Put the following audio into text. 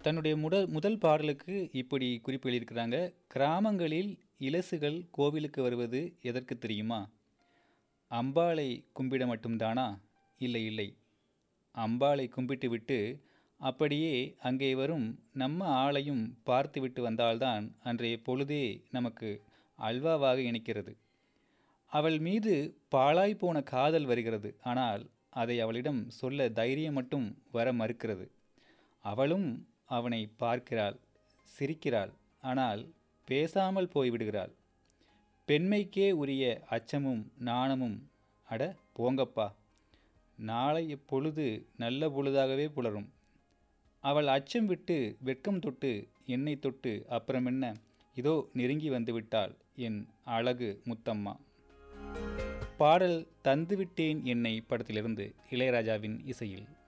தன்னுடைய முதல் பாடலுக்கு இப்படி குறிப்பு எழுதியிருக்கிறாங்க. கிராமங்களில் இலசுகள் கோவிலுக்கு வருவது எதற்கு தெரியுமா? அம்பாளை கும்பிட மட்டும்தானா? இல்லை இல்லை. அம்பாளை கும்பிட்டு விட்டு அப்படியே அங்கே வரும் நம்ம ஆளையும் பார்த்துவிட்டு வந்தால்தான் அன்றைய பொழுதே நமக்கு அல்வாவாக இனிக்கிறது. அவள் மீது பாழாய் போன காதல் வருகிறது. ஆனால் அதை அவளிடம் சொல்ல தைரியம் மட்டும் வர மறுக்கிறது. அவளும் அவனை பார்க்கிறாள், சிரிக்கிறாள். ஆனால் பேசாமல் போய்விடுகிறாள். பெண்மைக்கே உரிய அச்சமும் நாணமும். அட போங்கப்பா, நாளைய பொழுது நல்ல பொழுதாகவே புலரும். அவள் அச்சம் விட்டு வெட்கம் தொட்டு என்னை தொட்டு அப்புறமென்ன, இதோ நெருங்கி வந்துவிட்டாள் என் அழகு முத்தம்மா. பாடல் தந்துவிட்டேன் என்னை படத்திலிருந்து இளையராஜாவின் இசையில்.